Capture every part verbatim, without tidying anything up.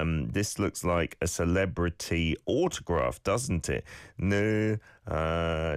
Um, this looks like a celebrity autograph, doesn't it? No, uh,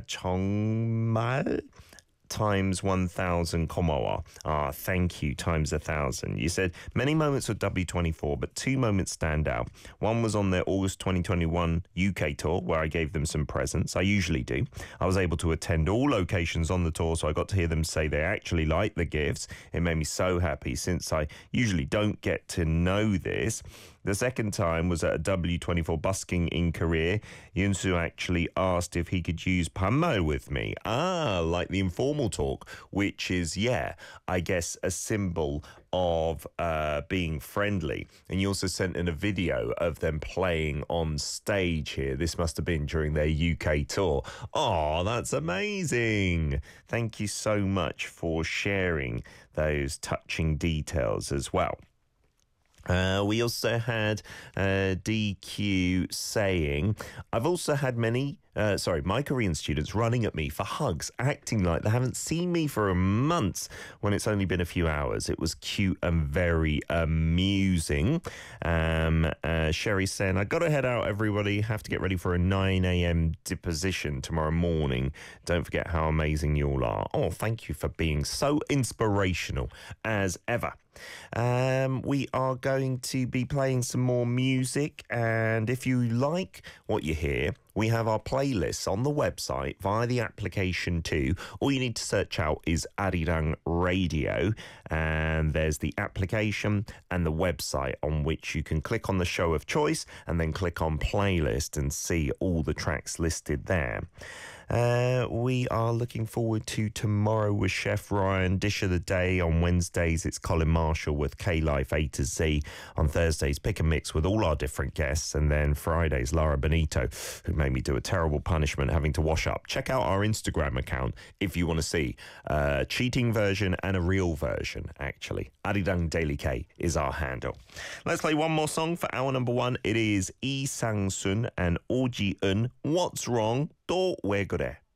정말 times one thousand 고마워. Ah, thank you times a thousand. You said many moments with W twenty-four, but two moments stand out. One was on their August twenty twenty-one U K tour, where I gave them some presents. I usually do. I was able to attend all locations on the tour, so I got to hear them say they actually like the gifts. It made me so happy, since I usually don't get to know this. The second time was at a W twenty-four busking in Korea. Yunsu actually asked if he could use 반말 with me. Ah, like the informal talk, which is, yeah, I guess a symbol of uh, being friendly. And you also sent in a video of them playing on stage here. This must have been during their U K tour. Oh, that's amazing. Thank you so much for sharing those touching details as well. Uh, we also had uh, D Q saying, I've also had many, uh, sorry, my Korean students running at me for hugs, acting like they haven't seen me for a month when it's only been a few hours. It was cute and very amusing. Um, uh, Sherry saying, I got to head out, everybody. Have to get ready for a nine a.m. deposition tomorrow morning. Don't forget how amazing you all are. Oh, thank you for being so inspirational as ever. Um, we are going to be playing some more music, and if you like what you hear, we have our playlists on the website via the application too. All you need to search out is Arirang Radio, and there's the application and the website on which you can click on the show of choice and then click on playlist and see all the tracks listed there. Uh, we are looking forward to tomorrow with Chef Ryan. Dish of the Day on Wednesdays, it's Colin Marshall with K-Life A to Z. On Thursdays, Pick and Mix with all our different guests. And then Fridays, Lara Benito, who made me do a terrible punishment having to wash up. Check out our Instagram account if you want to see a cheating version and a real version, actually. Arirang Daily K is our handle. Let's play one more song for hour number one. It is Lee Sang-sun and Oh Ji-eun, What's Wrong? 또 왜 그래?